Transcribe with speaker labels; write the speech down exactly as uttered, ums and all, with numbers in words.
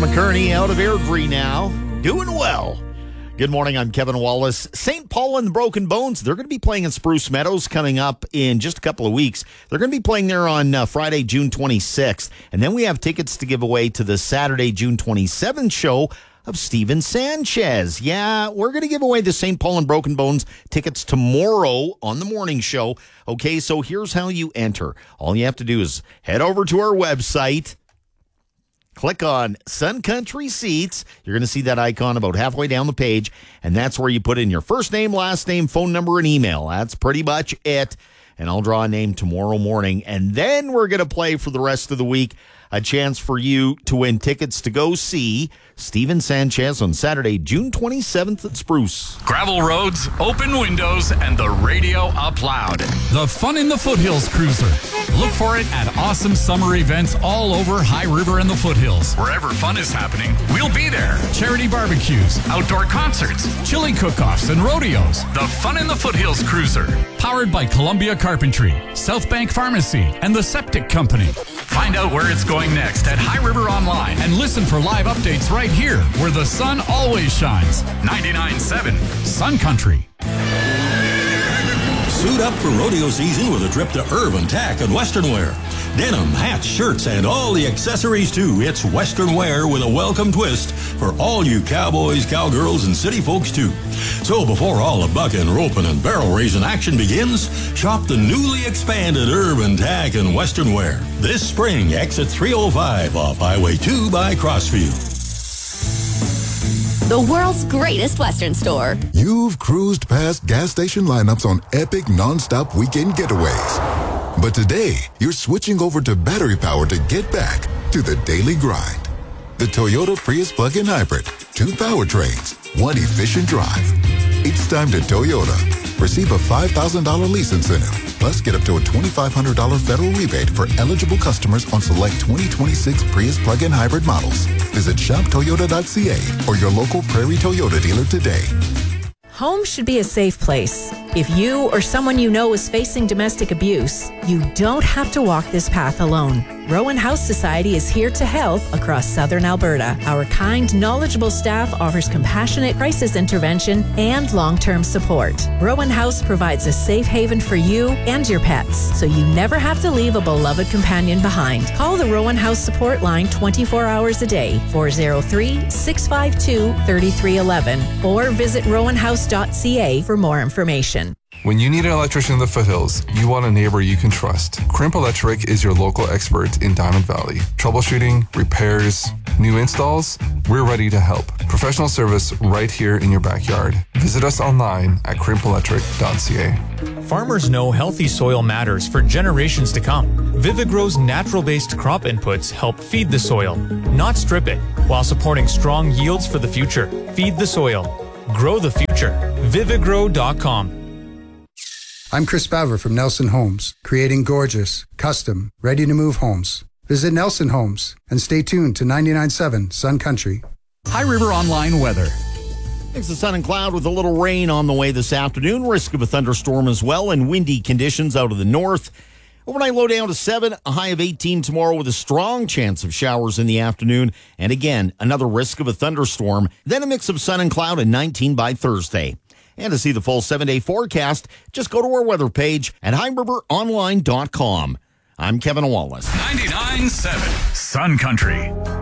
Speaker 1: McCurney out of Airdrie now. Doing well. Good morning, I'm Kevin Wallace. Saint Paul and the Broken Bones, they're going to be playing in Spruce Meadows coming up in just a couple of weeks. They're going to be playing there on uh, Friday, June twenty-sixth. And then we have tickets to give away to the Saturday, June twenty-seventh show of Steven Sanchez. Yeah, we're going to give away the Saint Paul and Broken Bones tickets tomorrow on the morning show. Okay, so here's how you enter. All you have to do is head over to our website, click on Sun Country Seats. You're going to see that icon about halfway down the page, and that's where you put in your first name, last name, phone number, and email. That's pretty much it. And I'll draw a name tomorrow morning, and then we're going to play for the rest of the week. A chance for you to win tickets to go see Steven Sanchez on Saturday, June twenty-seventh at Spruce.
Speaker 2: Gravel roads, open windows, and the radio up loud. The Fun in the Foothills Cruiser. Look for it at awesome summer events all over High River and the Foothills. Wherever fun is happening, we'll be there. Charity barbecues, outdoor concerts, chili cook-offs, and rodeos. The Fun in the Foothills Cruiser. Powered by Columbia Carpentry, South Bank Pharmacy, and the Septic Company. Find out where it's going next at High River Online and listen for live updates right here where the sun always shines. ninety-nine point seven Sun Country.
Speaker 3: Suit up for rodeo season with a trip to Urban Tack and Western Wear. Denim, hats, shirts, and all the accessories too. It's Western Wear with a welcome twist for all you cowboys, cowgirls, and city folks too. So before all the bucking, roping, and barrel raising action begins, shop the newly expanded Urban Tack and Western Wear this spring. Exit three oh five off Highway two by Crossfield.
Speaker 4: The world's greatest Western store.
Speaker 5: You've cruised past gas station lineups on epic non-stop weekend getaways. But today, you're switching over to battery power to get back to the daily grind. The Toyota Prius plug-in hybrid. Two powertrains, one efficient drive. It's time to Toyota. Receive a five thousand dollars lease incentive. Plus, get up to a twenty-five hundred dollars federal rebate for eligible customers on select twenty twenty-six Prius plug-in hybrid models. Visit shop toyota dot c a or your local Prairie Toyota dealer today.
Speaker 6: Home should be a safe place. If you or someone you know is facing domestic abuse, you don't have to walk this path alone. Rowan House Society is here to help across southern Alberta. Our kind, knowledgeable staff offers compassionate crisis intervention and long-term support. Rowan House provides a safe haven for you and your pets, so you never have to leave a beloved companion behind. Call the Rowan House support line twenty-four hours a day, four oh three, six five two, three three one one, or visit rowan house dot c a for more information.
Speaker 7: When you need an electrician in the foothills, you want a neighbor you can trust. Crimp Electric is your local expert in Diamond Valley. Troubleshooting, repairs, new installs, we're ready to help. Professional service right here in your backyard. Visit us online at crimp electric dot c a.
Speaker 8: Farmers know healthy soil matters for generations to come. Vivigrow's natural-based crop inputs help feed the soil, not strip it, while supporting strong yields for the future. Feed the soil. Grow the future. Vivigrow dot com.
Speaker 9: I'm Chris Baver from Nelson Homes, creating gorgeous, custom, ready-to-move homes. Visit Nelson Homes and stay tuned to ninety-nine point seven Sun Country.
Speaker 2: High River Online weather.
Speaker 1: It's the sun and cloud with a little rain on the way this afternoon. Risk of a thunderstorm as well, and windy conditions out of the north. Overnight low down to seven, a high of eighteen tomorrow with a strong chance of showers in the afternoon. And again, another risk of a thunderstorm. Then a mix of sun and cloud and nineteen by Thursday. And to see the full seven-day forecast, just go to our weather page at high river online dot com. I'm Kevin Wallace.
Speaker 2: ninety-nine point seven Sun Country.